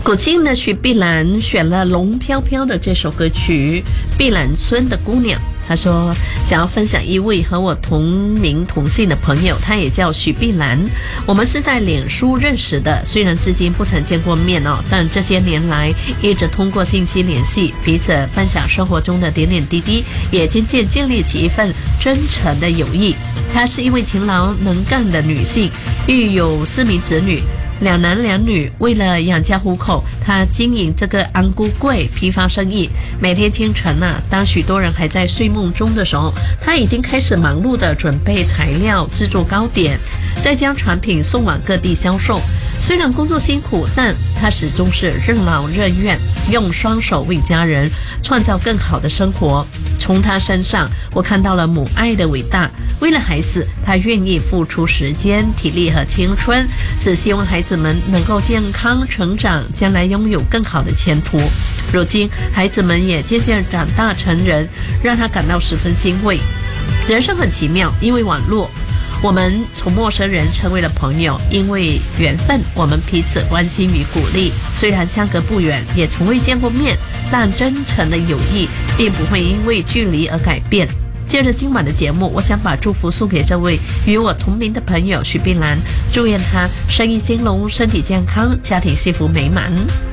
古今的许碧兰选了龙飘飘的这首歌曲《碧兰村的姑娘》，他说想要分享一位和我同名同姓的朋友，他也叫许碧兰，我们是在脸书认识的，虽然至今不曾见过面但这些年来一直通过信息联系，彼此分享生活中的点点滴滴，也渐渐建立起一份真诚的友谊。她是一位勤劳能干的女性，育有4名子女，2男2女，为了养家糊口，她经营这个安菇柜批发生意。每天清晨当许多人还在睡梦中的时候，她已经开始忙碌地准备材料，制作糕点，再将产品送往各地销售。虽然工作辛苦，但她始终是任劳任怨，用双手为家人创造更好的生活。从她身上，我看到了母爱的伟大。为了孩子，她愿意付出时间、体力和青春，只希望孩子们能够健康成长，将来拥有更好的前途。如今孩子们也渐渐长大成人，让她感到十分欣慰。人生很奇妙，因为网络，我们从陌生人成为了朋友，因为缘分，我们彼此关心与鼓励。虽然相隔不远，也从未见过面，但真诚的友谊并不会因为距离而改变。接着今晚的节目，我想把祝福送给这位与我同名的朋友许碧兰，祝愿她生意兴隆，身体健康，家庭幸福美满。